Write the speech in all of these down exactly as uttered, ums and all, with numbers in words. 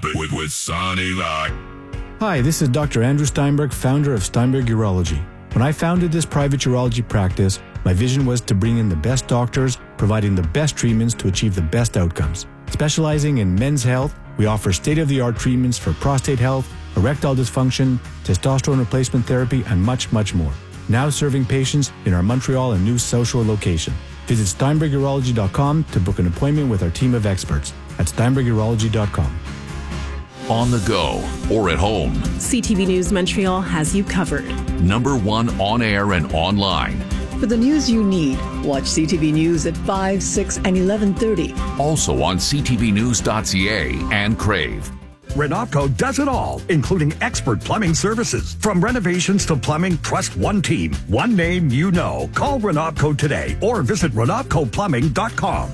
it with, with Sonny Lai. Hi, this is Doctor Andrew Steinberg, founder of Steinberg Urology. When I founded this private urology practice, my vision was to bring in the best doctors, providing the best treatments to achieve the best outcomes. Specializing in men's health, we offer state-of-the-art treatments for prostate health, erectile dysfunction, testosterone replacement therapy, and much, much more. Now serving patients in our Montreal and New South Shore location. Visit steinberg urology dot com to book an appointment with our team of experts at steinberg urology dot com. On the go or at home, C T V News Montreal has you covered. Number one on air and online. For the news you need, watch C T V News at five, six, and eleven thirty. Also on c t v news dot c a and Crave. Renopco does it all, including expert plumbing services. From renovations to plumbing, trust one team, one name you know. Call Renopco today or visit renopco plumbing dot com.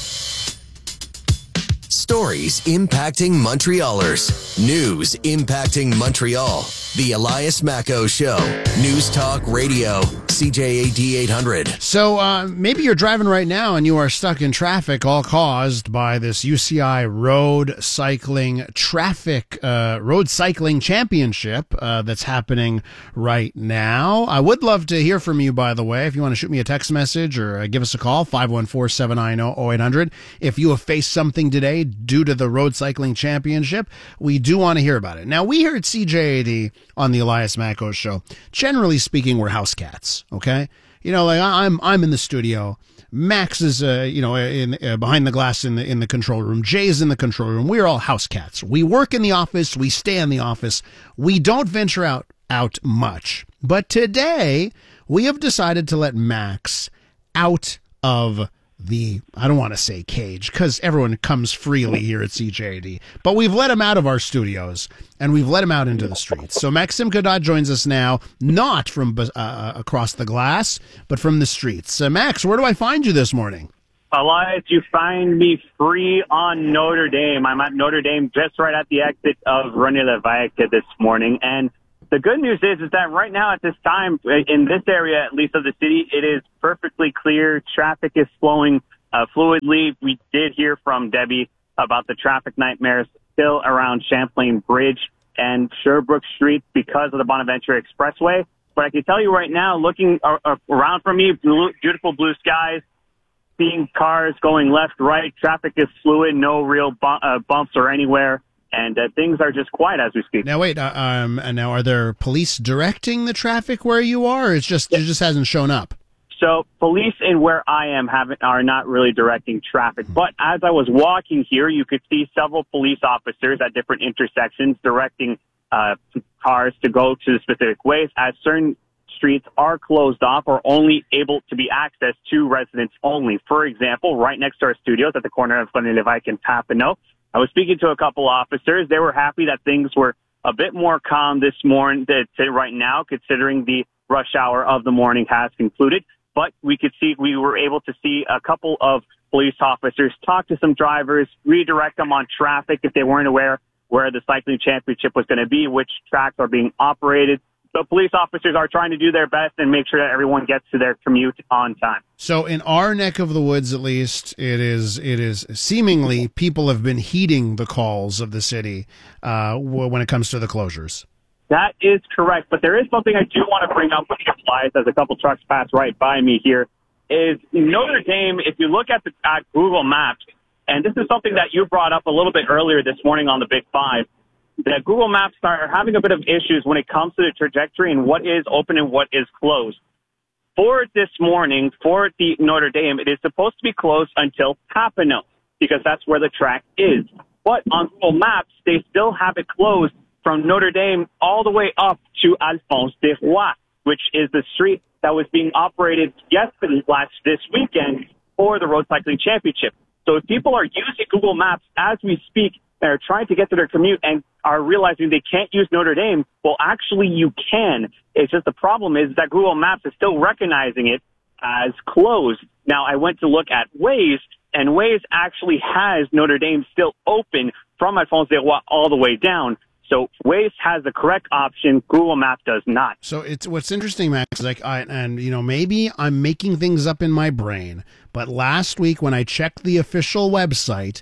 Stories impacting Montrealers. News impacting Montreal. The Elias Macco Show. News Talk Radio. C J A D eight hundred. So uh, maybe you're driving right now and you are stuck in traffic, all caused by this U C I Road Cycling Traffic uh, Road Cycling Championship uh, that's happening right now. I would love to hear from you, by the way. If you want to shoot me a text message or uh, give us a call, five one four, seven nine zero, zero eight hundred. If you have faced something today due to the Road Cycling Championship, we do want to hear about it. Now, we here at C J A D on the Elias Macco Show, generally speaking, we're house cats. Okay, you know, like I'm, I'm in the studio. Max is, uh, you know, in uh, behind the glass in the in the control room. Jay's in the control room. We're all house cats. We work in the office. We stay in the office. We don't venture out out much. But today we have decided to let Max out of the, I don't want to say cage, because everyone comes freely here at C J A D, but we've let him out of our studios, and we've let him out into the streets. So Maxime Cadotte joins us now, not from uh, across the glass, but from the streets. Uh, Max, where do I find you this morning? Elias, you find me free on Notre Dame. I'm at Notre Dame just right at the exit of René Lévesque this morning, and the good news is, is that right now at this time, in this area at least of the city, it is perfectly clear. Traffic is flowing uh, fluidly. We did hear from Debbie about the traffic nightmares still around Champlain Bridge and Sherbrooke Street because of the Bonaventure Expressway. But I can tell you right now, looking around for me, blue, beautiful blue skies, seeing cars going left, right, traffic is fluid, no real bu- uh, bumps or anywhere. And uh, things are just quiet as we speak. Now, wait. Uh, um, and now, are there police directing the traffic where you are, or it's just it just hasn't shown up? So, police in where I am haven't are not really directing traffic. Mm-hmm. But as I was walking here, you could see several police officers at different intersections directing uh, cars to go to the specific ways, as certain streets are closed off or only able to be accessed to residents only. For example, right next to our studios at the corner of René Lévesque and Papineau, I was speaking to a couple officers. They were happy that things were a bit more calm this morning to, to right now, considering the rush hour of the morning has concluded. But we could see, we were able to see a couple of police officers talk to some drivers, redirect them on traffic if they weren't aware where the cycling championship was going to be, which tracks are being operated. So police officers are trying to do their best and make sure that everyone gets to their commute on time. So in our neck of the woods, at least, it is it is seemingly people have been heeding the calls of the city uh, when it comes to the closures. That is correct, but there is something I do want to bring up with you, Elias, as a couple trucks pass right by me here, is Notre Dame, if you look at, the, at Google Maps, and this is something that you brought up a little bit earlier this morning on the Big Five, that Google Maps are having a bit of issues when it comes to the trajectory and what is open and what is closed. For this morning, for the Notre Dame, it is supposed to be closed until Papineau because that's where the track is. But on Google Maps, they still have it closed from Notre Dame all the way up to Alphonse Desrois, which is the street that was being operated yesterday, last this weekend for the Road Cycling Championship. So if people are using Google Maps as we speak, they're trying to get to their commute and are realizing they can't use Notre Dame, well, actually you can. It's just the problem is that Google Maps is still recognizing it as closed. Now, I went to look at Waze, and Waze actually has Notre Dame still open from Alphonse Desrois all the way down. So Waze has the correct option. Google Maps does not. So it's what's interesting, Max, is like, I, and you know, maybe I'm making things up in my brain, but last week when I checked the official website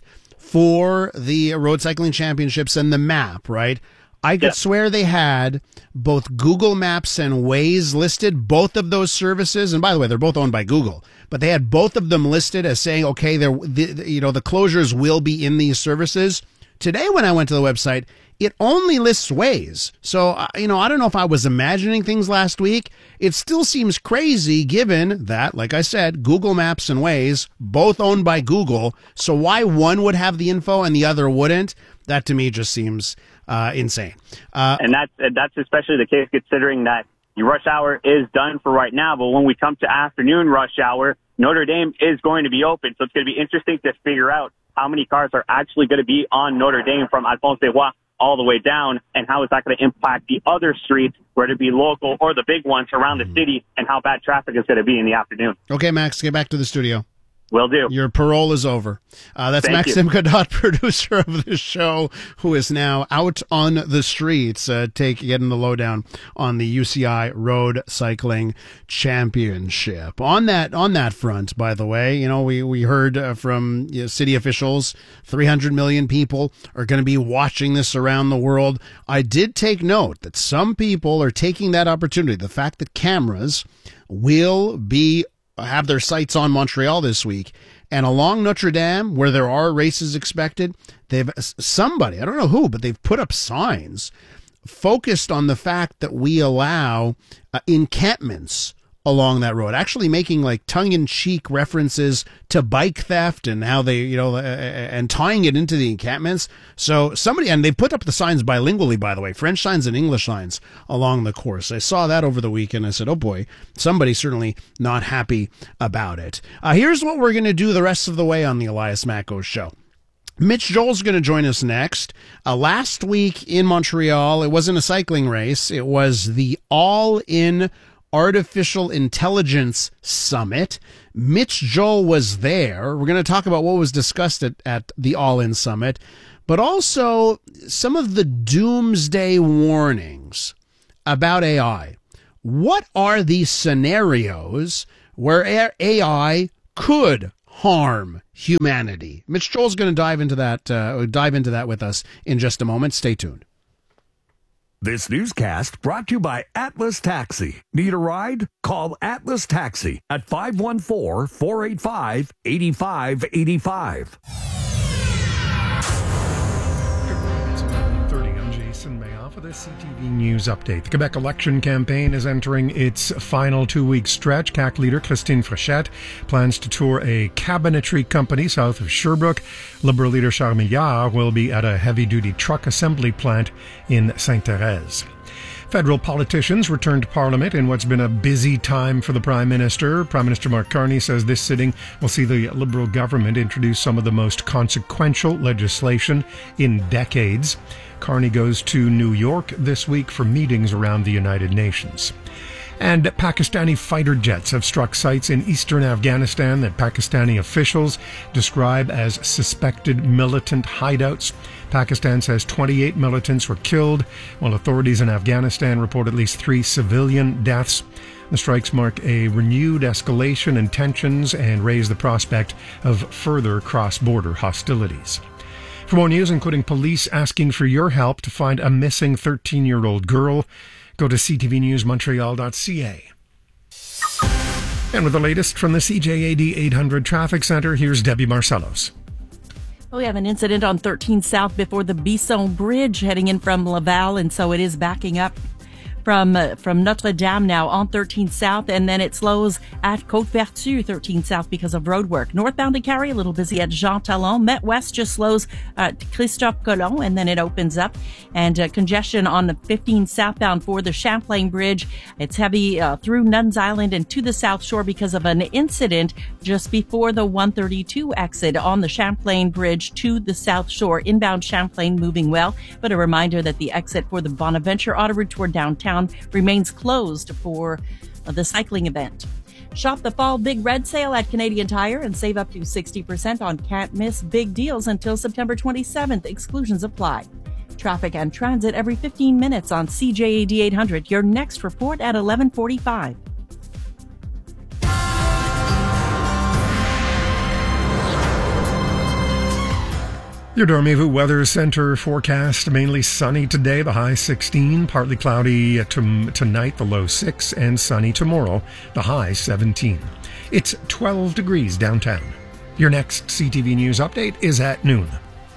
for the Road Cycling Championships and the map, right? I could yeah. swear they had both Google Maps and Waze listed, both of those services. And by the way, they're both owned by Google, but they had both of them listed as saying, okay, they're, the, you know, the closures will be in these services. Today, when I went to the website, it only lists Waze. So, you know, I don't know if I was imagining things last week. It still seems crazy given that, like I said, Google Maps and Waze, both owned by Google. So why one would have the info and the other wouldn't? That to me just seems uh, insane. Uh, and that's, that's especially the case considering that your rush hour is done for right now. But when we come to afternoon rush hour, Notre Dame is going to be open. So it's going to be interesting to figure out how many cars are actually going to be on Notre Dame from Alphonse Desrois all the way down, and how is that going to impact the other streets, whether it be local or the big ones around the city, and how bad traffic is going to be in the afternoon. Okay, Max, get back to the studio. Will do. Your parole is over. Uh, that's Thank Maxim Kadot, producer of the show, who is now out on the streets, uh, take getting the lowdown on the U C I Road Cycling Championship. On that on that front, by the way, you know we we heard uh, from you know, city officials, three hundred million people are going to be watching this around the world. I did take note that some people are taking that opportunity, the fact that cameras will be have their sights on Montreal this week, and along Notre Dame, where there are races expected, they've somebody, I don't know who, but they've put up signs focused on the fact that we allow uh, encampments along that road, actually making like tongue-in-cheek references to bike theft and how they, you know, uh, and tying it into the encampments. So somebody, and they put up the signs bilingually, by the way, French signs and English signs along the course. I saw that over the weekend. I said, oh boy, somebody's certainly not happy about it. Uh, here's what we're going to do the rest of the way on the Elias Macko Show. Mitch Joel's going to join us next. Uh, last week in Montreal, it wasn't a cycling race. It was the All-In Artificial Intelligence Summit. Mitch Joel was there. We're going to talk about what was discussed at, at the All-In Summit, but also some of the doomsday warnings about A I. What are these scenarios where A I could harm humanity? Mitch Joel's going to dive into that, uh, dive into that with us in just a moment. Stay tuned. This newscast brought to you by Atlas Taxi. Need a ride? Call Atlas Taxi at five one four, four eight five, eight five eight five. For the C T V News Update. The Quebec election campaign is entering its final two-week stretch. C A Q leader Christine Frechette plans to tour a cabinetry company south of Sherbrooke. Liberal leader Charles Milliard will be at a heavy-duty truck assembly plant in Sainte-Thérèse. Federal politicians returned to Parliament in what's been a busy time for the Prime Minister. Prime Minister Mark Carney says this sitting will see the Liberal government introduce some of the most consequential legislation in decades. Carney goes to New York this week for meetings around the United Nations. And Pakistani fighter jets have struck sites in eastern Afghanistan that Pakistani officials describe as suspected militant hideouts. Pakistan says twenty-eight militants were killed, while authorities in Afghanistan report at least three civilian deaths. The strikes mark a renewed escalation in tensions and raise the prospect of further cross-border hostilities. For more news, including police asking for your help to find a missing thirteen-year-old girl, go to c t v news montreal dot c a. And with the latest from the C J A D eight hundred Traffic Center, here's Debbie Marcellos. Well, we have an incident on thirteen South before the Bisson Bridge heading in from Laval, and so it is backing up from uh, from Notre Dame now on thirteen South, and then it slows at Côte-Vertu, thirteen South, because of road work. Northbound to Carrie, a little busy at Jean Talon. Met West just slows at Christophe Colomb, and then it opens up. And uh, congestion on the fifteen southbound for the Champlain Bridge. It's heavy uh, through Nuns Island and to the South Shore because of an incident just before the one thirty-two exit on the Champlain Bridge to the South Shore. Inbound Champlain moving well, but a reminder that the exit for the Bonaventure Auto Route toward downtown remains closed for the cycling event. Shop the fall Big Red Sale at Canadian Tire and save up to sixty percent on can't miss big deals until September twenty-seventh. Exclusions apply. Traffic and transit every fifteen minutes on C J A D eight hundred. Your next report at eleven forty-five. Your Dormevu Weather Center forecast, mainly sunny today, the high sixteen, partly cloudy to, tonight, the low six, and sunny tomorrow, the high seventeen. It's twelve degrees downtown. Your next C T V News update is at noon.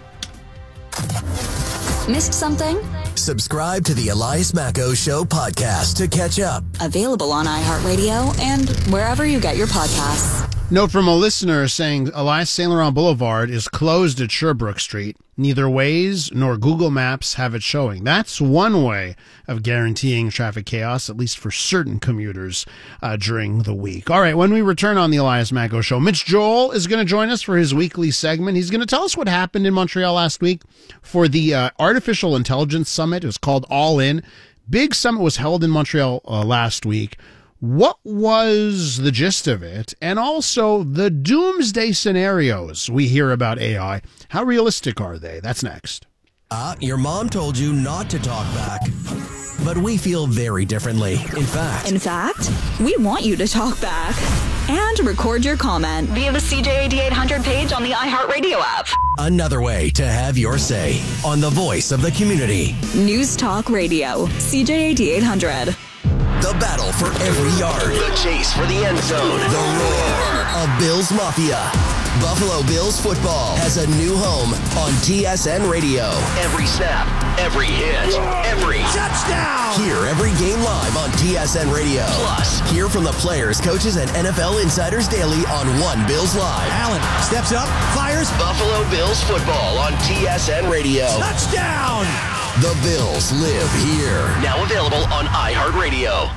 Missed something? Subscribe to the Elias Macco Show podcast to catch up. Available on iHeartRadio and wherever you get your podcasts. Note from a listener saying Elias Saint Laurent Boulevard is closed at Sherbrooke Street. Neither Waze nor Google Maps have it showing. That's one way of guaranteeing traffic chaos, at least for certain commuters uh, during the week. All right, when we return on the Elias Macco Show, Mitch Joel is going to join us for his weekly segment. He's going to tell us what happened in Montreal last week for the uh, Artificial Intelligence Summit. It was called All In. Big summit was held in Montreal uh, last week. What was the gist of it? And also the doomsday scenarios we hear about A I. How realistic are they? That's next. Uh, your mom told you not to talk back. But we feel very differently. In fact. In fact, we want you to talk back and record your comment via the C J A D eight hundred page on the iHeartRadio app. Another way to have your say on the voice of the community. News Talk Radio, C J A D eight hundred. The battle for every yard. The chase for the end zone. The roar of Bills Mafia. Buffalo Bills football has a new home on T S N Radio. Every snap, every hit, every touchdown. Hear every game live on T S N Radio. Plus, hear from the players, coaches, and N F L insiders daily on One Bills Live. Allen steps up, fires. Buffalo Bills football on T S N Radio. Touchdown. The Bills live here. Now available on iHeartRadio.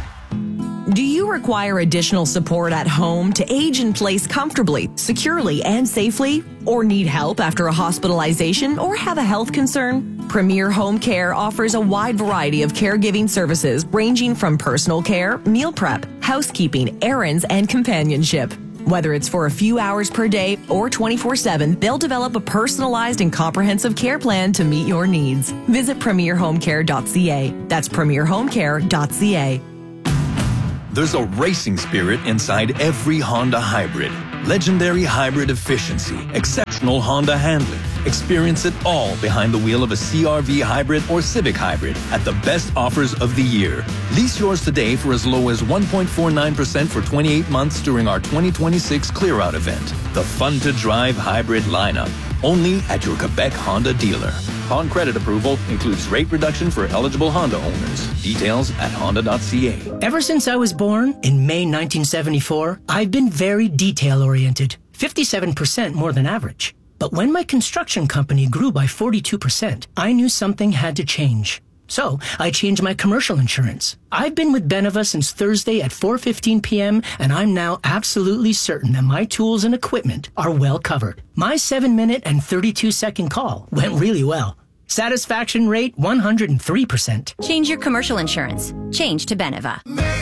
Do you require additional support at home to age in place comfortably, securely, and safely? Or need help after a hospitalization or have a health concern? Premier Home Care offers a wide variety of caregiving services ranging from personal care, meal prep, housekeeping, errands, and companionship. Whether it's for a few hours per day or twenty-four seven, they'll develop a personalized and comprehensive care plan to meet your needs. Visit premier home care dot c a. That's premier home care dot c a. There's a racing spirit inside every Honda hybrid. Legendary hybrid efficiency, exceptional Honda handling. Experience it all behind the wheel of a C R V hybrid or Civic hybrid at the best offers of the year. Lease yours today for as low as one point four nine percent for twenty-eight months during our twenty twenty-six Clear Out event. The fun-to-drive hybrid lineup. Only at your Quebec Honda dealer. Upon credit approval, includes rate reduction for eligible Honda owners. Details at honda dot c a. Ever since I was born in May nineteen seventy-four, I've been very detail-oriented, fifty-seven percent more than average. But when my construction company grew by forty-two percent, I knew something had to change. So I changed my commercial insurance. I've been with Beneva since Thursday at four fifteen p.m., and I'm now absolutely certain that my tools and equipment are well covered. My seven minute and thirty-two second call went really well. Satisfaction rate one hundred three percent. Change your commercial insurance. Change to Beneva.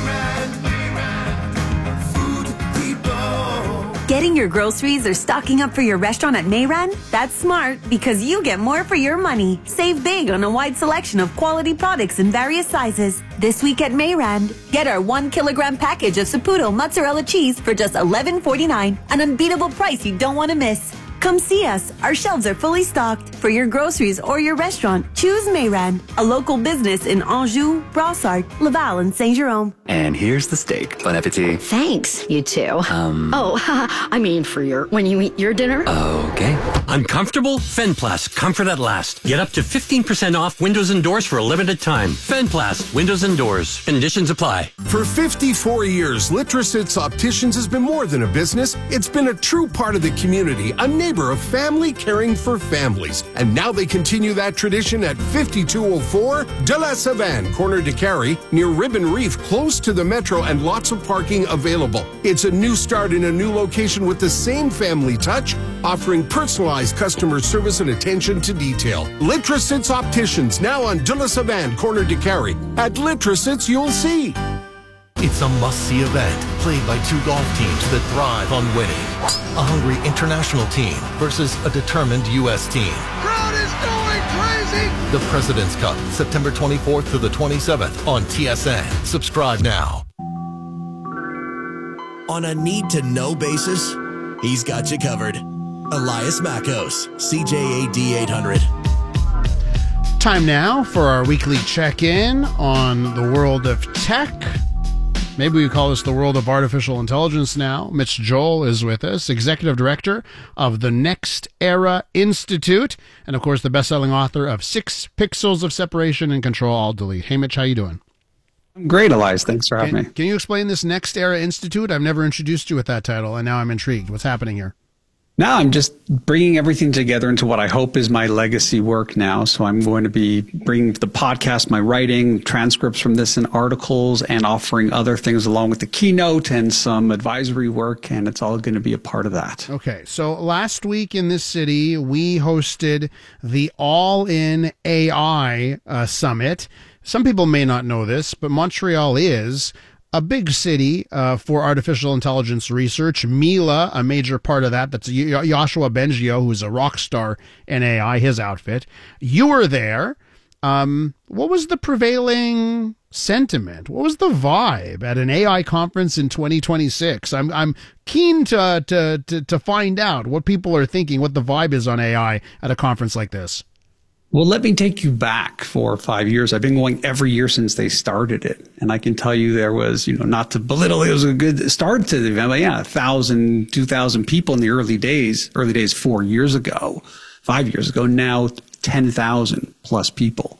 Getting your groceries or stocking up for your restaurant at Mayran? That's smart because you get more for your money. Save big on a wide selection of quality products in various sizes. This week at Mayran, get our one kilogram package of Saputo mozzarella cheese for just eleven forty-nine, an unbeatable price you don't want to miss. Come see us. Our shelves are fully stocked. For your groceries or your restaurant, choose Mayran, a local business in Anjou, Brossard, Laval, and Saint-Jérôme. And here's the steak. Bon appetit. Thanks, you two. Um. Oh, I mean for your, when you eat your dinner. Okay. Uncomfortable? Fenplast. Comfort at last. Get up to fifteen percent off windows and doors for a limited time. Fenplast. Windows and doors. Conditions apply. For fifty-four years, Litrosits Opticians has been more than a business. It's been a true part of the community, a neighbor of family caring for families. And now they continue that tradition at fifty-two oh four De La Savane, corner de Carrie, near Ribbon Reef, close to the metro and lots of parking available. It's a new start in a new location with the same family touch, offering personalized customer service and attention to detail. Litrosits Opticians, now on De La Savane, corner de Carrie. At Litrosits, you'll see. It's a must-see event played by two golf teams that thrive on winning. A hungry international team versus a determined U S team. Crowd is going crazy! The President's Cup, September twenty-fourth to the twenty-seventh on T S N. Subscribe now. On a need-to-know basis, he's got you covered. Elias Makos, C J A D eight hundred. Time now for our weekly check-in on the world of tech. Maybe we call this the world of artificial intelligence now. Mitch Joel is with us, Executive Director of the Next Era Institute, and of course the best-selling author of Six Pixels of Separation and Control Alt Delete. Hey, Mitch, how you doing? I'm great, Elias. Thanks for having can, me. Can you explain this Next Era Institute? I've never introduced you with that title, and now I'm intrigued. What's happening here? Now I'm just bringing everything together into what I hope is my legacy work now. So I'm going to be bringing the podcast, my writing, transcripts from this and articles, and offering other things along with the keynote and some advisory work. And it's all going to be a part of that. Okay. So last week in this city, we hosted the All In A I uh, Summit. Some people may not know this, but Montreal is a big city uh, for artificial intelligence research. Mila, a major part of that. That's Yoshua Bengio, who's a rock star in A I, his outfit. You were there. Um, what was the prevailing sentiment? What was the vibe at an A I conference in twenty twenty-six? I'm I'm keen to to to, to find out what people are thinking, what the vibe is on A I at a conference like this. Well, let me take you back four or five years. I've been going every year since they started it. And I can tell you there was, you know, not to belittle, it was a good start to the event. But yeah, a thousand, two thousand people in the early days, early days four years ago, five years ago, now ten thousand plus people.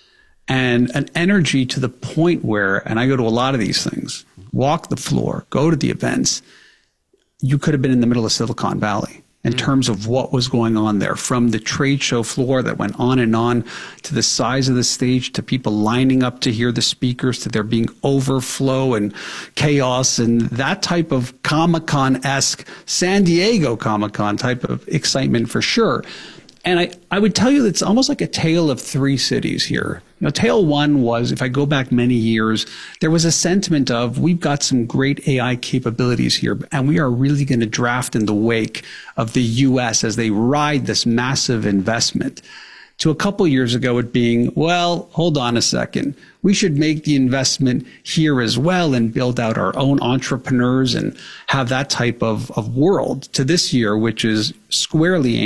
And an energy to the point where, and I go to a lot of these things, walk the floor, go to the events, you could have been in the middle of Silicon Valley. In terms of what was going on there, from the trade show floor that went on and on, to the size of the stage, to people lining up to hear the speakers, to there being overflow and chaos, and that type of Comic-Con-esque, San Diego Comic-Con type of excitement for sure. And I, I would tell you that it's almost like a tale of three cities here. You know, tale one was, if I go back many years, there was a sentiment of, we've got some great A I capabilities here, and we are really going to draft in the wake of the U S as they ride this massive investment. To a couple years ago, it being, well, hold on a second. We should make the investment here as well and build out our own entrepreneurs and have that type of, of world. To this year, which is squarely aimed